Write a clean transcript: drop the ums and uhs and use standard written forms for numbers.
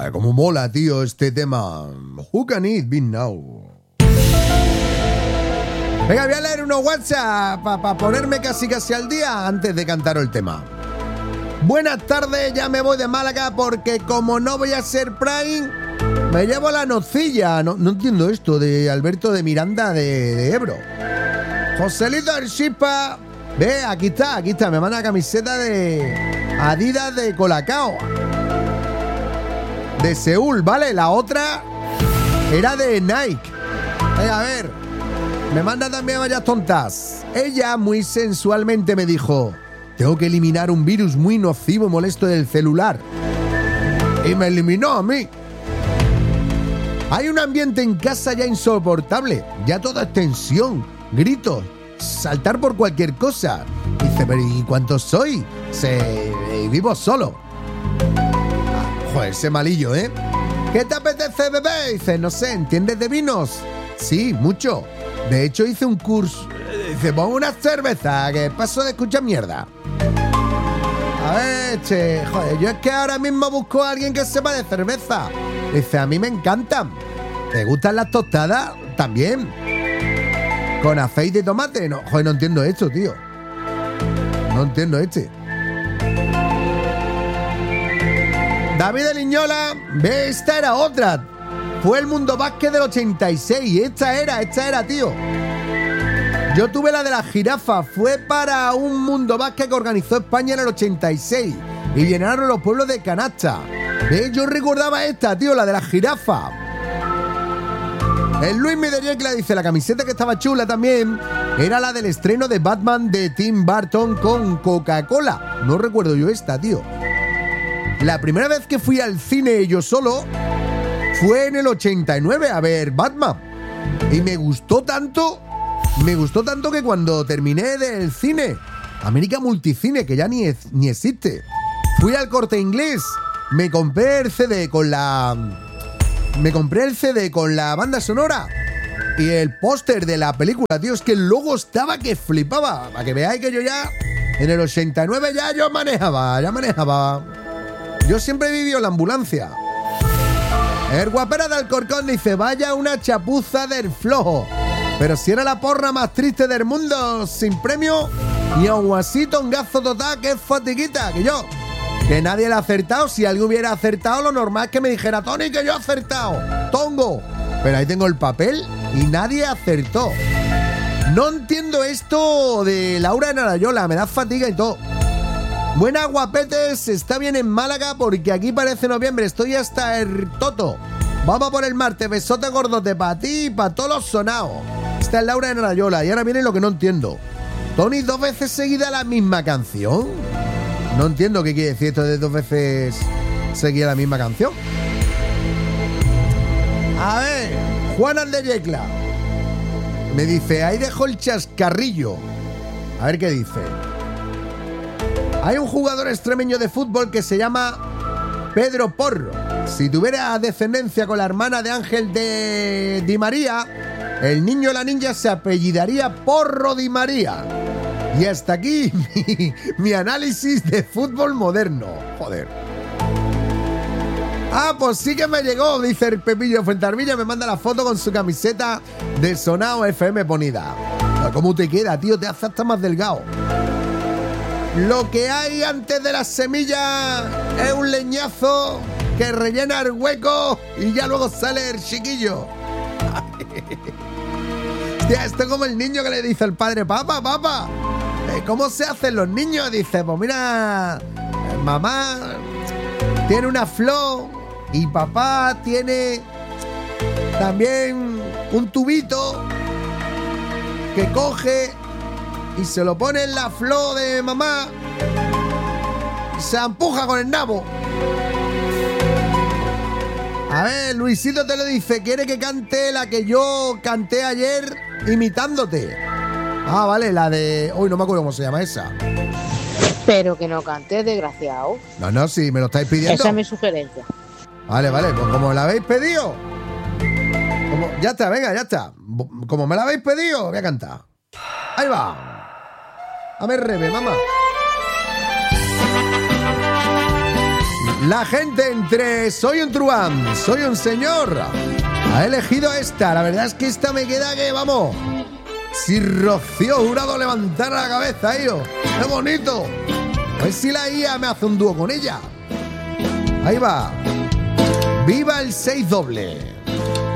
Como mola, tío, este tema. Who can it be now? Venga, voy a leer unos WhatsApp para ponerme casi al día antes de cantar el tema. Buenas tardes, ya me voy de Málaga porque como no voy a ser Prime, me llevo la nocilla. No entiendo esto de Alberto de Miranda de Ebro. Joselito del Chispa. Ve, aquí está, me manda la camiseta de Adidas de Colacao. De Seúl, ¿vale? La otra era de Nike. Venga, a ver. Me manda también varias tontas. Ella muy sensualmente me dijo: tengo que eliminar un virus muy nocivo y molesto del celular. Y me eliminó a mí. Hay un ambiente en casa ya insoportable. Ya todo es tensión, gritos, saltar por cualquier cosa. Dice, pero ¿y cuántos soy? Vivo solo. Joder, ese malillo, ¿eh? ¿Qué te apetece, bebé? Dice, no sé, ¿entiendes de vinos? Sí, mucho. De hecho, hice un curso. Dice, pon una cerveza, que paso de escuchar mierda. A ver, che, joder, yo es que ahora mismo busco a alguien que sepa de cerveza. Dice, a mí me encantan. ¿Te gustan las tostadas? También. ¿Con aceite de tomate? No, joder, no entiendo esto, tío. No entiendo este. David de Liñola, ve, esta era otra. Fue el Mundo Básquet del 86. Esta era, tío. Yo tuve la de la jirafa. Fue para un Mundo Básquet que organizó España en el 86. Y llenaron los pueblos de canasta. ¿Ves? Yo recordaba esta, tío, la de la jirafa. El Luis Mideyecla dice, la camiseta que estaba chula también era la del estreno de Batman de Tim Burton con Coca-Cola. No recuerdo yo esta, tío. La primera vez que fui al cine yo solo fue en el 89 a ver Batman. Y me gustó tanto que cuando terminé del cine, América Multicine, que ya ni existe, fui al Corte Inglés, me compré el CD con la banda sonora y el póster de la película, tío. Es que el logo estaba que flipaba. Para que veáis que yo ya, en el 89 ya yo manejaba. Yo siempre he vivido la ambulancia. El guapera de Alcorcón dice, vaya una chapuza del flojo. Pero si era la porra más triste del mundo, sin premio, y aún así tongazo total, que es fatiguita, que yo. Que nadie le ha acertado. Si alguien hubiera acertado, lo normal es que me dijera, Tony, que yo he acertado. Tongo. Pero ahí tengo el papel y nadie acertó. No entiendo esto de Laura en Arayola, me da fatiga y todo. Buenas, guapetes, está bien en Málaga porque aquí parece noviembre, estoy hasta el toto. Vamos por el martes, besote gordote para ti y para todos los sonados. Esta es Laura en Arayola y ahora viene lo que no entiendo. Tony, 2 veces seguida la misma canción. No entiendo qué quiere decir esto de 2 veces seguida la misma canción. A ver, Juan Aldeyecla me dice, ahí dejo el chascarrillo. A ver qué dice. Hay un jugador extremeño de fútbol que se llama Pedro Porro. Si tuviera descendencia con la hermana de Ángel de Di María, el niño o la niña se apellidaría Porro Di María. Y hasta aquí mi análisis de fútbol moderno. Joder. Ah, pues sí que me llegó, dice el Pepillo Fuentarvilla, me manda la foto con su camiseta de Sonao FM ponida. ¿Cómo te queda, tío? Te hace hasta más delgado. Lo que hay antes de la semilla es un leñazo que rellena el hueco y ya luego sale el chiquillo. Hostia, esto es como el niño que le dice al padre, papá, ¿cómo se hacen los niños? Dice, pues mira, mamá tiene una flor y papá tiene también un tubito que coge y se lo pone en la flor de mamá y se empuja con el nabo. A ver, Luisito te lo dice, quiere que cante la que yo canté ayer imitándote. Ah, vale, la de... Uy, no me acuerdo cómo se llama esa. Pero que no cantes, desgraciado. No, sí, me lo estáis pidiendo. Esa es mi sugerencia. Vale, pues como la habéis pedido. Ya está, venga, ya está. Como me la habéis pedido, voy a cantar. Ahí va. A ver, Rebe, mamá. La gente entre Soy un truán, Soy un señor ha elegido esta. La verdad es que esta me queda que, vamos, si Rocío Jurado levantara la cabeza, tío. ¡Qué bonito! A ver si la IA me hace un dúo con ella. Ahí va. ¡Viva el 6 doble!